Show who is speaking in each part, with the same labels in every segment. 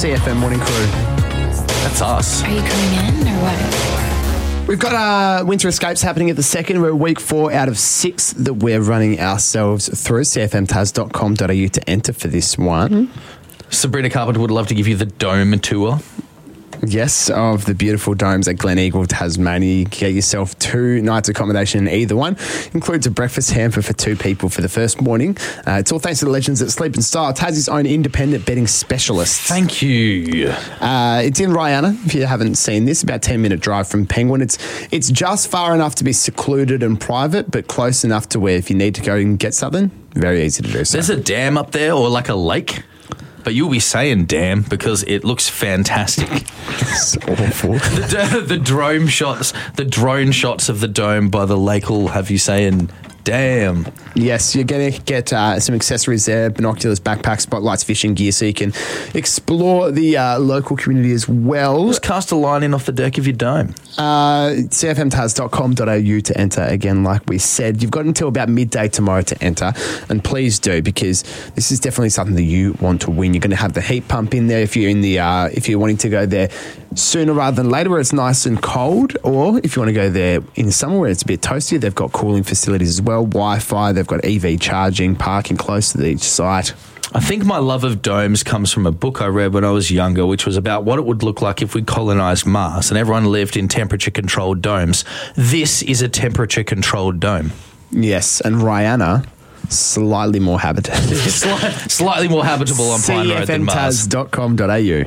Speaker 1: CFM Morning Crew.
Speaker 2: That's us.
Speaker 3: Are you coming in or what?
Speaker 1: We've got Winter Escapes happening at the second. We're week 4 out of 6 that we're running ourselves through. cfmtaz.com.au to enter for this one.
Speaker 2: Sabrina Carpenter would love to give you the Dome tour.
Speaker 1: Yes, of the beautiful domes at Glen Eagle, Tasmania. You can get yourself 2 nights accommodation in either one. Includes a breakfast hamper for 2 people for the first morning. It's all thanks to the legends at Sleep and Style, Tassie's own independent bedding specialist.
Speaker 2: Thank you.
Speaker 1: It's in Rihanna, if you haven't seen this, about a 10-minute drive from Penguin. It's just far enough to be secluded and private, but close enough to where if you need to go and get something, very easy to do so.
Speaker 2: There's a dam up there or like a lake. But you'll be saying dam because it looks fantastic.
Speaker 1: It's awful.
Speaker 2: The drone shots of the dome by the lake will have you saying damn.
Speaker 1: Yes, you're going to get some accessories there, binoculars, backpacks, spotlights, fishing gear, so you can explore the local community as well.
Speaker 2: Just cast a line in off the deck of your dome.
Speaker 1: cfmtaz.com.au to enter again, like we said. You've got until about midday tomorrow to enter, and please do, because this is definitely something that you want to win. You're going to have the heat pump in there if you're if you're wanting to go there sooner rather than later where it's nice and cold, or if you want to go there in summer where it's a bit toastier, they've got cooling facilities as well, Wi-Fi, they've got EV charging, parking close to each site.
Speaker 2: I think my love of domes comes from a book I read when I was younger, which was about what it would look like if we colonised Mars and everyone lived in temperature-controlled domes. This is a temperature-controlled dome.
Speaker 1: Yes, and Rihanna, slightly more habitable.
Speaker 2: Slightly more habitable on Pine Road than Mars.
Speaker 1: cfmtaz.com.au.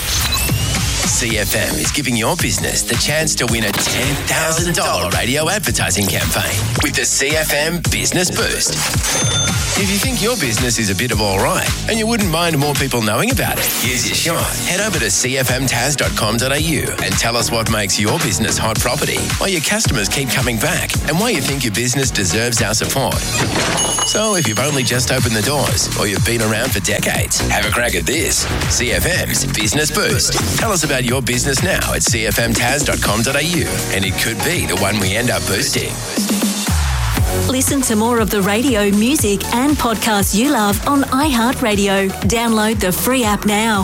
Speaker 4: CFM is giving your business the chance to win a $10,000 radio advertising campaign with the CFM Business Boost. If you think your business is a bit of all right and you wouldn't mind more people knowing about it, here's your shot. Head over to cfmtaz.com.au and tell us what makes your business hot property, why your customers keep coming back, and why you think your business deserves our support. So if you've only just opened the doors or you've been around for decades, have a crack at this. CFM's Business Boost. Tell us about your business now at cfmtaz.com.au and it could be the one we end up boosting.
Speaker 5: Listen to more of the radio, music and podcasts you love on iHeartRadio. Download the free app now.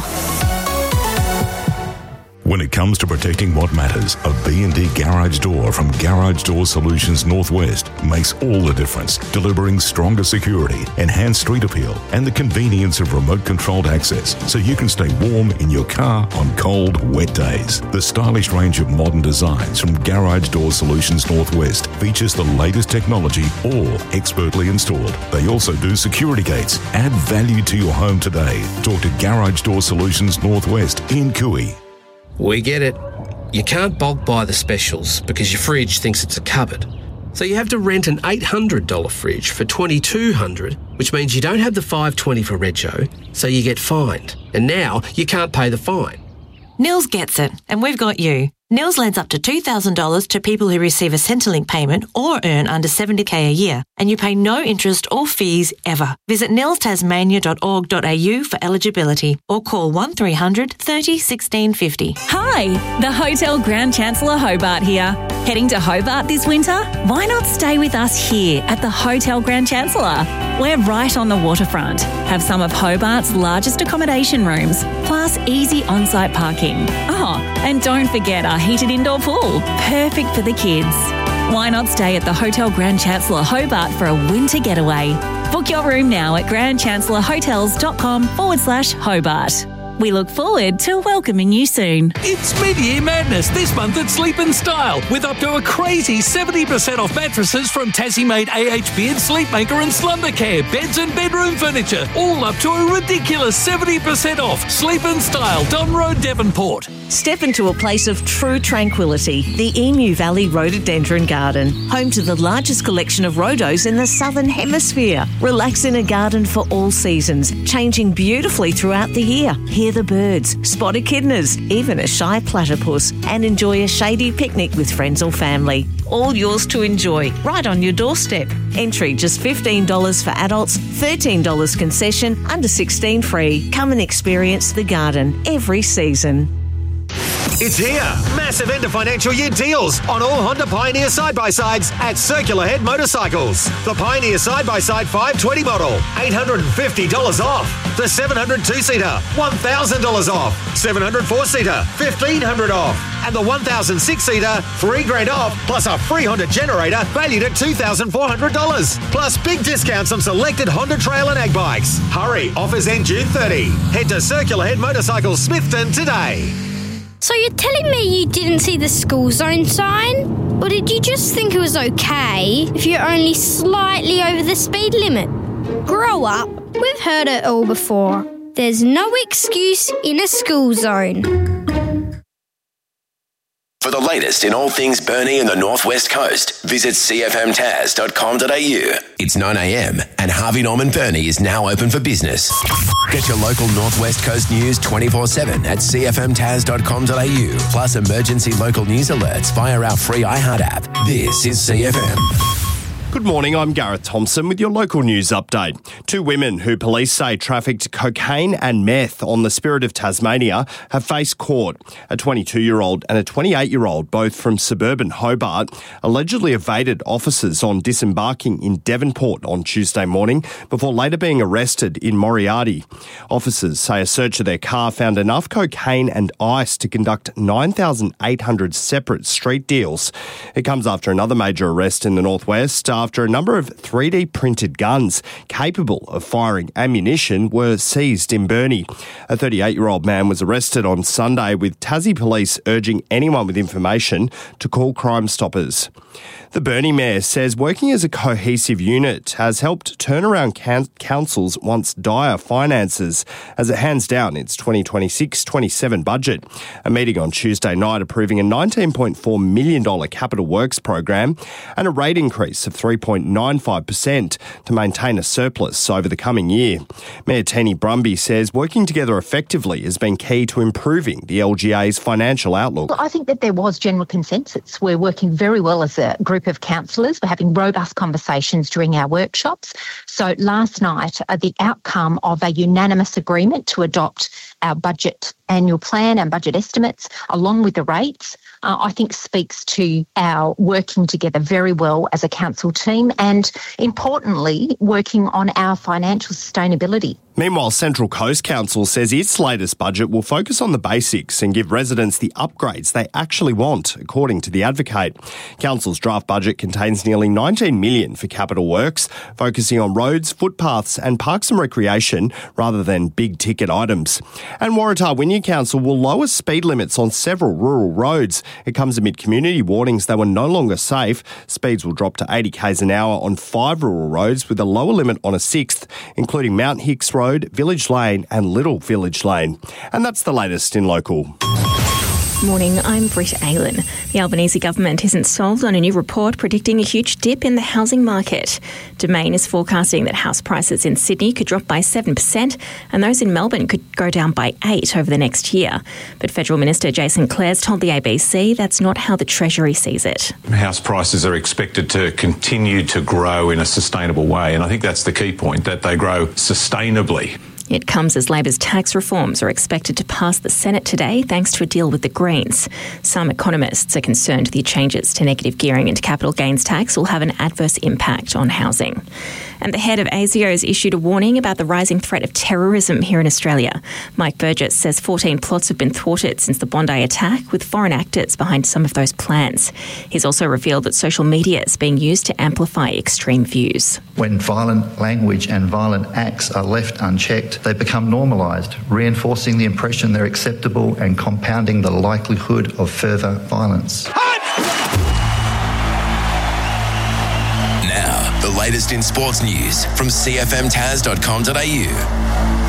Speaker 6: When it comes to protecting what matters, a B&D garage door from Garage Door Solutions Northwest makes all the difference, delivering stronger security, enhanced street appeal, and the convenience of remote-controlled access so you can stay warm in your car on cold, wet days. The stylish range of modern designs from Garage Door Solutions Northwest features the latest technology, all expertly installed. They also do security gates. Add value to your home today. Talk to Garage Door Solutions Northwest in Cooey.
Speaker 7: We get it. You can't bulk buy the specials because your fridge thinks it's a cupboard. So you have to rent an $800 fridge for $2,200, which means you don't have the $520 for rego, so you get fined. And now you can't pay the fine.
Speaker 5: Nils gets it, and we've got you. Nils lends up to $2,000 to people who receive a Centrelink payment or earn under $70,000 a year, and you pay no interest or fees ever. Visit nilstasmania.org.au for eligibility or call 1300 30 1650.
Speaker 8: Hi, the Hotel Grand Chancellor Hobart here. Heading to Hobart this winter? Why not stay with us here at the Hotel Grand Chancellor? We're right on the waterfront, have some of Hobart's largest accommodation rooms, plus easy on-site parking. Oh, and don't forget our heated indoor pool, perfect for the kids. Why not stay at the Hotel Grand Chancellor Hobart for a winter getaway? Book your room now at grandchancellorhotels.com/Hobart. We look forward to welcoming you soon.
Speaker 9: It's mid-year madness this month at Sleep and Style, with up to a crazy 70% off mattresses from Tassie-made AHP and Sleepmaker and Slumbercare, beds and bedroom furniture, all up to a ridiculous 70% off. Sleep and Style, Don Road, Devonport.
Speaker 10: Step into a place of true tranquility, the Emu Valley Rhododendron Garden, home to the largest collection of rhodos in the Southern Hemisphere. Relax in a garden for all seasons, changing beautifully throughout the year. Hear the birds, spot echidnas, even a shy platypus, and enjoy a shady picnic with friends or family. All yours to enjoy, right on your doorstep. Entry just $15 for adults, $13 concession, under 16 free. Come and experience the garden every season.
Speaker 11: It's here. Massive end of financial year deals on all Honda Pioneer side-by-sides at Circular Head Motorcycles. The Pioneer side-by-side 520 model, $850 off. The 700 two-seater, $1,000 off. 700 four-seater, $1,500 off. And the 1,000 six-seater, $3,000 off, plus a free Honda generator valued at $2,400. Plus big discounts on selected Honda Trail and Ag bikes. Hurry, offers end June 30. Head to Circular Head Motorcycles Smithton today.
Speaker 12: So you're telling me you didn't see the school zone sign? Or did you just think it was okay if you're only slightly over the speed limit? Grow up. We've heard it all before. There's no excuse in a school zone.
Speaker 4: For the latest in all things Burnie and the Northwest Coast, visit cfmtaz.com.au. It's 9 a.m. and Harvey Norman Burnie is now open for business. Get your local Northwest Coast news 24/7 at cfmtaz.com.au. Plus emergency local news alerts via our free iHeart app. This is CFM.
Speaker 13: Good morning, I'm Gareth Thompson with your local news update. Two women who police say trafficked cocaine and meth on the Spirit of Tasmania have faced court. A 22-year-old and a 28-year-old, both from suburban Hobart, allegedly evaded officers on disembarking in Devonport on Tuesday morning before later being arrested in Moriarty. Officers say a search of their car found enough cocaine and ice to conduct 9,800 separate street deals. It comes after another major arrest in the northwest after a number of 3D printed guns capable of firing ammunition were seized in Burnie. A 38-year-old man was arrested on Sunday, with Tassie police urging anyone with information to call Crime Stoppers. The Burnie Mayor says working as a cohesive unit has helped turn around council's once dire finances as it hands down its 2026-27 budget. A meeting on Tuesday night approving a $19.4 million capital works program and a rate increase of 3.95% to maintain a surplus over the coming year. Mayor Teeny Brumby says working together effectively has been key to improving the LGA's financial outlook.
Speaker 14: Well, I think that there was general consensus. We're working very well as a group of councillors. We're having robust conversations during our workshops. So last night, the outcome of a unanimous agreement to adopt our budget annual plan and budget estimates, along with the rates, I think speaks to our working together very well as a council team and, importantly, working on our financial sustainability.
Speaker 13: Meanwhile, Central Coast Council says its latest budget will focus on the basics and give residents the upgrades they actually want, according to the Advocate. Council's draft budget contains nearly $19 million for capital works, focusing on roads, footpaths and parks and recreation rather than big-ticket items. And Waratah-Wynyard Council will lower speed limits on several rural roads. It comes amid community warnings they were no longer safe. Speeds will drop to 80 k's an hour on 5 rural roads with a lower limit on a 6th, including Mount Hicks Road, Village Lane and Little Village Lane. And that's the latest in local.
Speaker 15: Morning, I'm Britt Aylen. The Albanese government isn't sold on a new report predicting a huge dip in the housing market. Domain is forecasting that house prices in Sydney could drop by 7% and those in Melbourne could go down by 8% over the next year. But Federal Minister Jason Clares told the ABC that's not how the Treasury sees it.
Speaker 16: House prices are expected to continue to grow in a sustainable way, and I think that's the key point, that they grow sustainably.
Speaker 15: It comes as Labor's tax reforms are expected to pass the Senate today thanks to a deal with the Greens. Some economists are concerned the changes to negative gearing into capital gains tax will have an adverse impact on housing. And the head of ASIO has issued a warning about the rising threat of terrorism here in Australia. Mike Burgess says 14 plots have been thwarted since the Bondi attack, with foreign actors behind some of those plans. He's also revealed that social media is being used to amplify extreme views.
Speaker 17: When violent language and violent acts are left unchecked, they become normalised, reinforcing the impression they're acceptable and compounding the likelihood of further violence.
Speaker 4: Now, the latest in sports news from cfmtaz.com.au.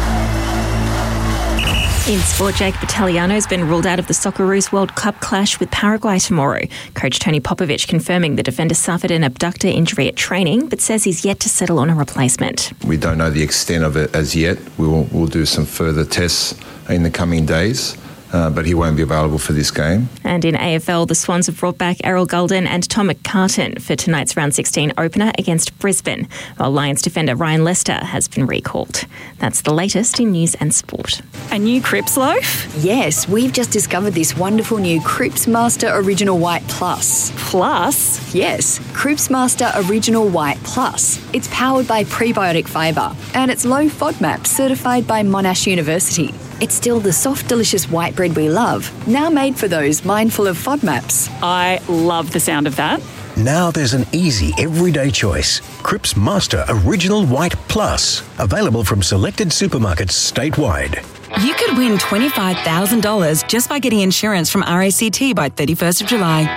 Speaker 15: In sport, Jake Battagliano has been ruled out of the Socceroos World Cup clash with Paraguay tomorrow. Coach Tony Popovic confirming the defender suffered an abductor injury at training, but says he's yet to settle on a replacement.
Speaker 18: We don't know the extent of it as yet. We'll do some further tests in the coming days. but he won't be available for this game.
Speaker 15: And in AFL, the Swans have brought back Errol Golden and Tom McCartan for tonight's round 16 opener against Brisbane, while Lions defender Ryan Lester has been recalled. That's the latest in news and sport.
Speaker 19: A new Cripps loaf? Yes, we've just discovered this wonderful new Cripps Master Original White Plus. Plus? Yes, Cripps Master Original White Plus. It's powered by prebiotic fibre and it's low FODMAP certified by Monash University. It's still the soft, delicious white bread we love, now made for those mindful of FODMAPs. I love the sound of that.
Speaker 20: Now there's an easy, everyday choice. Cripps Master Original White Plus. Available from selected supermarkets statewide.
Speaker 21: You could win $25,000 just by getting insurance from RACT by 31st of July.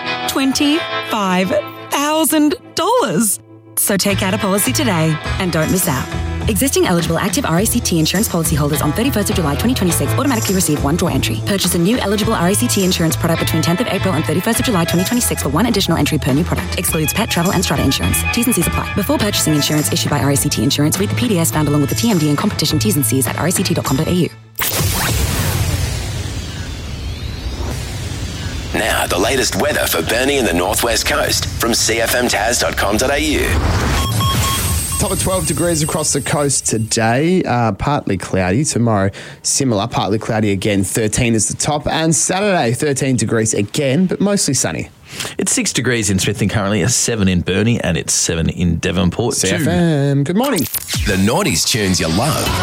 Speaker 21: $25,000. So take out a policy today and don't miss out. Existing eligible active RACT insurance policyholders on 31st of July 2026 automatically receive one draw entry. Purchase a new eligible RACT insurance product between 10th of April and 31st of July 2026 for one additional entry per new product. Excludes pet, travel and strata insurance. T's and C's apply. Before purchasing insurance issued by RACT Insurance, read the PDS found along with the TMD and competition T's and C's at ract.com.au.
Speaker 4: Now, the latest weather for Burnie and the Northwest Coast from cfmtaz.com.au.
Speaker 1: Top of 12 degrees across the coast today, partly cloudy. Tomorrow, similar, partly cloudy again. 13 is the top. And Saturday, 13 degrees again, but mostly sunny.
Speaker 2: It's 6 degrees in Smithton currently, it's 7 in Burnie, and it's 7 in Devonport.
Speaker 1: CFM, good morning.
Speaker 4: The Naughties tunes you love.